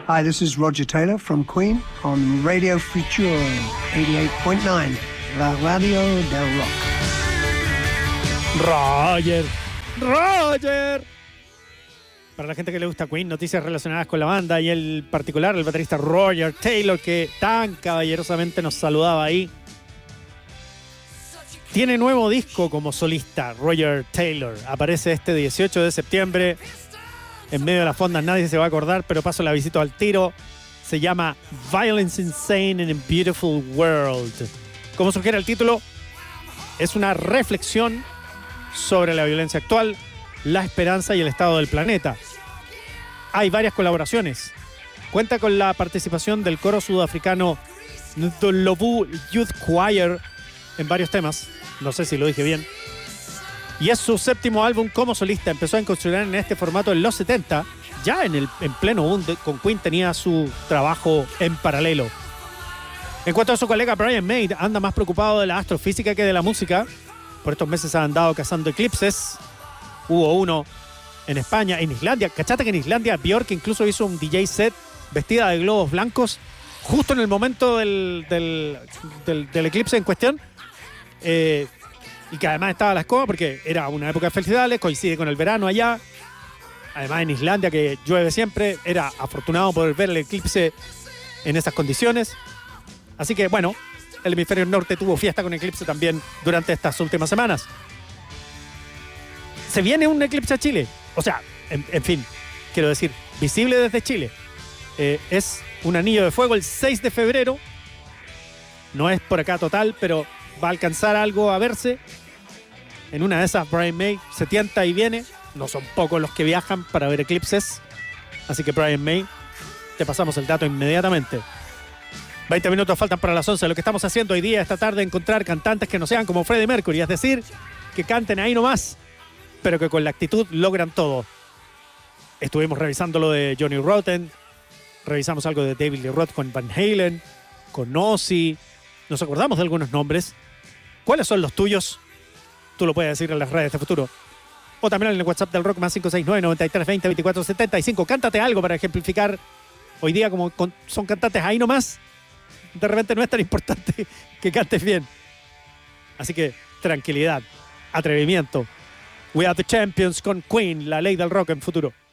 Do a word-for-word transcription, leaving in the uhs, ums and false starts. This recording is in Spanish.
Hi, this is Roger Taylor from Queen on Radio Future eighty-eight point nine, la radio del rock. Roger, Roger. Para la gente que le gusta Queen, noticias relacionadas con la banda y en particular el baterista Roger Taylor, que tan caballerosamente nos saludaba ahí. Tiene nuevo disco como solista, Roger Taylor. Aparece este dieciocho de septiembre. En medio de las fondas nadie se va a acordar, pero paso la visita al tiro. Se llama Violence Insane in a Beautiful World. Como sugiere el título, es una reflexión sobre la violencia actual, la esperanza y el estado del planeta. Hay varias colaboraciones. Cuenta con la participación del coro sudafricano Ndlovu Youth Choir en varios temas. No sé si lo dije bien. Y es su séptimo álbum como solista. Empezó a incursionar en este formato en los setenta. Ya en, el, en pleno boom de, con Queen tenía su trabajo en paralelo. En cuanto a su colega Brian May, anda más preocupado de la astrofísica que de la música. Por estos meses ha andado cazando eclipses. Hubo uno en España, en Islandia. Cachate que en Islandia Björk incluso hizo un D J set vestida de globos blancos justo en el momento del, del, del, del eclipse en cuestión. Eh, y que además estaba a la escoba porque era una época de felicidades, coincide con el verano allá. Además en Islandia, que llueve siempre, era afortunado poder ver el eclipse en esas condiciones. Así que bueno, el hemisferio norte tuvo fiesta con eclipse también durante estas últimas semanas. Se viene un eclipse a Chile. O sea, en, en fin, quiero decir, visible desde Chile. Eh, es un anillo de fuego el seis de febrero. No es por acá total, pero va a alcanzar algo a verse. En una de esas, Brian May se tienta y viene. No son pocos los que viajan para ver eclipses. Así que Brian May, te pasamos el dato inmediatamente. veinte minutos faltan para las once. Lo que estamos haciendo hoy día, esta tarde, encontrar cantantes que no sean como Freddie Mercury. Es decir, que canten ahí nomás, pero que con la actitud logran todo. Estuvimos revisando lo de Johnny Rotten. Revisamos algo de David Lee Roth con Van Halen, con Ozzy. Nos acordamos de algunos nombres. ¿Cuáles son los tuyos? Tú lo puedes decir en las redes de Futuro. O también en el WhatsApp del Rock, más cinco seis nueve, noventa y tres veinte, veinticuatro setenta y cinco. Cántate algo para ejemplificar. Hoy día, como con, son cantantes ahí nomás, de repente no es tan importante que cantes bien. Así que tranquilidad, atrevimiento. We are the champions con Queen, la ley del rock en Futuro.